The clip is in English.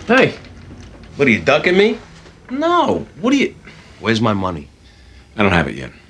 Hey, What, are you ducking me? no. What are you... Where's my money? I don't have it yet.